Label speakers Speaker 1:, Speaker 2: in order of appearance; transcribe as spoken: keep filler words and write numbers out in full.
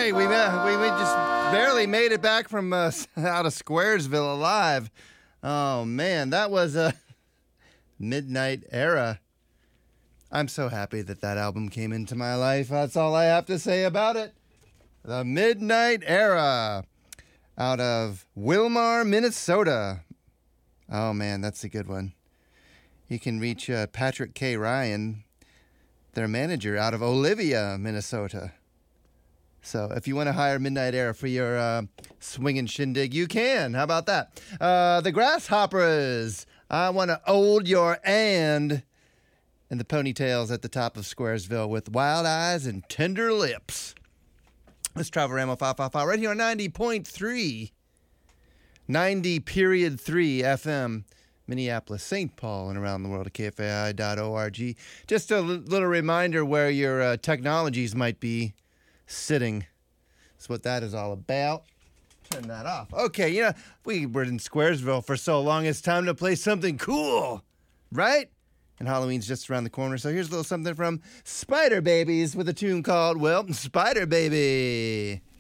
Speaker 1: right, we, uh, we we just barely made it back from uh, out of Squaresville alive. Oh man, that was a Midnight Era. I'm so happy that that album came into my life. That's all I have to say about it. The Midnight Era, out of Wilmar, Minnesota. Oh man, that's a good one. You can reach uh, Patrick K. Ryan, their manager, out of Olivia, Minnesota. So if you want to hire Midnight Era for your uh, swinging shindig, you can. How about that? Uh, the Grasshoppers, I want to hold your hand. And the Ponytails at the top of Squaresville with Wild Eyes and Tender Lips. Let's travel Ramble five five five right here on ninety point three. ninety period three F M. Minneapolis, Saint Paul, and around the world at K F A I dot org. Just a l- little reminder where your uh, technologies might be sitting. That's what that is all about. Turn that off. Okay, you know, we were in Squaresville for so long, it's time to play something cool, right? And Halloween's just around the corner, so here's a little something from Spider Babies with a tune called, well, Spider Baby.